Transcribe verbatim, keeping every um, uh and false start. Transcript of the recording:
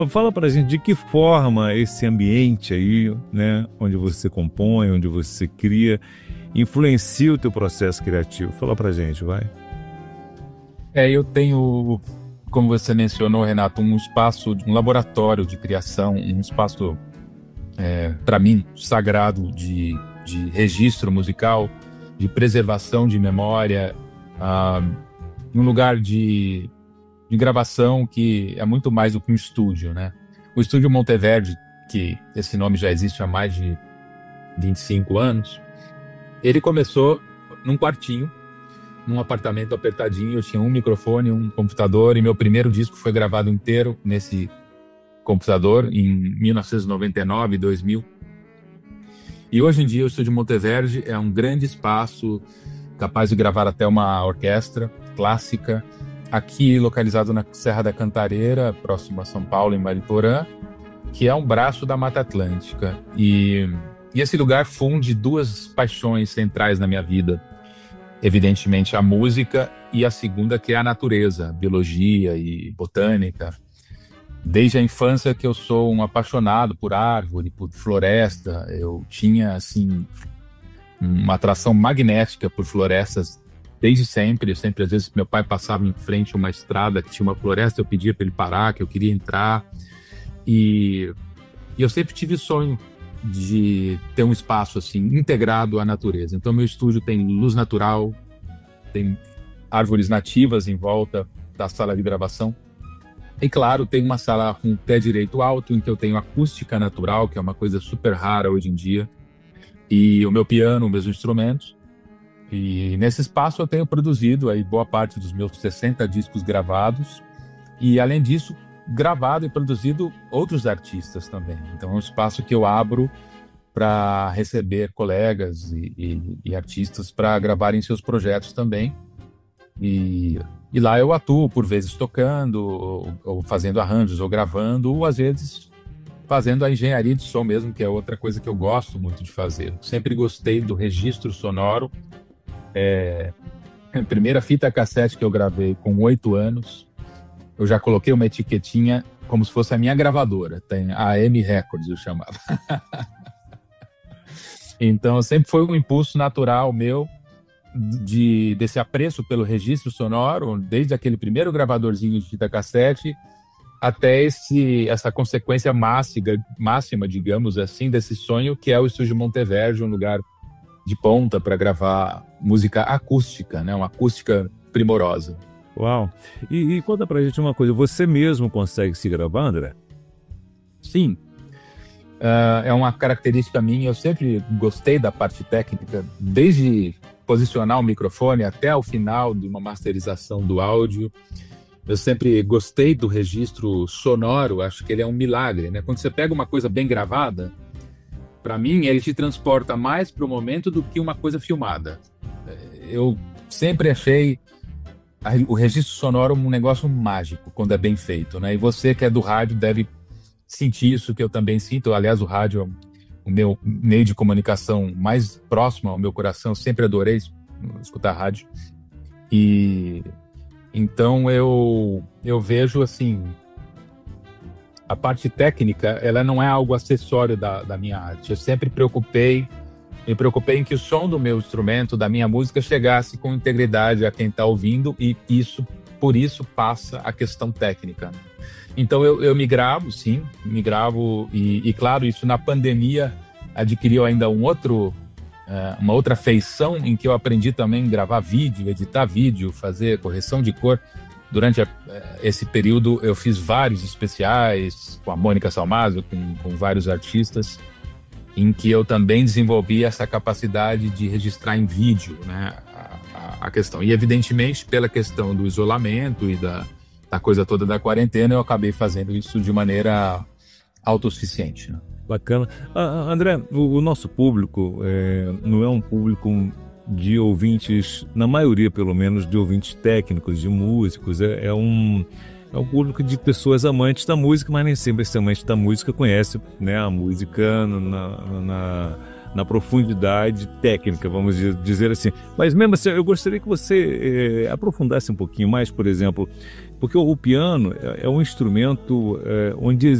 Fala pra gente de que forma esse ambiente aí, né, onde você compõe, onde você cria, influencia o teu processo criativo. Fala pra gente, vai. É, eu tenho, como você mencionou, Renato, um espaço, um laboratório de criação, um espaço, é, para mim, sagrado de, de registro musical, de preservação de memória, ah, um lugar de, de gravação que é muito mais do que um estúdio, né? O Estúdio Monteverde, que esse nome já existe há mais de vinte e cinco anos, ele começou num quartinho, num apartamento apertadinho. Eu tinha um microfone, um computador, e meu primeiro disco foi gravado inteiro nesse computador em mil novecentos e noventa e nove, dois mil. E hoje em dia o Estúdio Monteverde é um grande espaço capaz de gravar até uma orquestra clássica, aqui localizado na Serra da Cantareira, próximo a São Paulo, em Mariporã, que é um braço da Mata Atlântica. E, e esse lugar funde duas paixões centrais na minha vida. Evidentemente a música, e a segunda, que é a natureza, biologia e botânica. Desde a infância que eu sou um apaixonado por árvore, por floresta. Eu tinha, assim, uma atração magnética por florestas desde sempre. Eu sempre, às vezes, meu pai passava em frente a uma estrada que tinha uma floresta, eu pedia para ele parar, que eu queria entrar. E, e eu sempre tive o sonho de ter um espaço assim integrado à natureza. Então meu estúdio tem luz natural, tem árvores nativas em volta da sala de gravação, e claro, tem uma sala com pé direito alto, em que eu tenho acústica natural, que é uma coisa super rara hoje em dia, e o meu piano, meus instrumentos. E nesse espaço eu tenho produzido aí boa parte dos meus sessenta discos gravados, e além disso gravado e produzido outros artistas também. Então é um espaço que eu abro para receber colegas e, e, e artistas para gravarem seus projetos também. E, e lá eu atuo, por vezes tocando, ou, ou fazendo arranjos, ou gravando, ou às vezes fazendo a engenharia de som mesmo, que é outra coisa que eu gosto muito de fazer. Eu sempre gostei do registro sonoro. É, a primeira fita cassete que eu gravei com oito anos, eu já coloquei uma etiquetinha como se fosse a minha gravadora. Tem a A M Records, eu chamava. Então, sempre foi um impulso natural meu de, desse apreço pelo registro sonoro, desde aquele primeiro gravadorzinho de fita cassete até esse, essa consequência máxima, máxima, digamos assim, desse sonho que é o Estúdio Monteverde, um lugar de ponta para gravar música acústica, né? Uma acústica primorosa. Uau! E, e conta pra gente uma coisa, você mesmo consegue se gravar, André? Sim, uh, é uma característica minha. Eu sempre gostei da parte técnica, desde posicionar o microfone até o final de uma masterização do áudio. Eu sempre gostei do registro sonoro, acho que ele é um milagre, né? Quando você pega uma coisa bem gravada, para mim ele te transporta mais para o momento do que uma coisa filmada. Eu sempre achei o registro sonoro um negócio mágico quando é bem feito, né? E você que é do rádio deve sentir isso, que eu também sinto. Aliás, o rádio é o meu meio de comunicação mais próximo ao meu coração. Eu sempre adorei escutar rádio. E então eu eu vejo assim, a parte técnica, ela não é algo acessório da, da minha arte. Eu sempre preocupei Me preocupei em que o som do meu instrumento, da minha música, chegasse com integridade a quem está ouvindo, e isso, por isso passa a questão técnica. Então eu, eu me gravo, sim, me gravo, e, e claro, isso na pandemia adquiriu ainda um outro, uh, uma outra feição, em que eu aprendi também a gravar vídeo, editar vídeo, fazer correção de cor. Durante a, esse período eu fiz vários especiais com a Mônica Salmazo, com, com vários artistas, em que eu também desenvolvi essa capacidade de registrar em vídeo, né, a, a, a questão. E, evidentemente, pela questão do isolamento e da, da coisa toda da quarentena, eu acabei fazendo isso de maneira autossuficiente, né? Bacana. Ah, André, o, o nosso público é, não é um público de ouvintes, na maioria, pelo menos, de ouvintes técnicos, de músicos. É, é um... É um público de pessoas amantes da música, mas nem sempre esse amante da música conhece, né, a música na, na, na profundidade técnica, vamos dizer assim. Mas mesmo assim, eu gostaria que você é, aprofundasse um pouquinho mais, por exemplo, porque o, o piano é, é um instrumento é, onde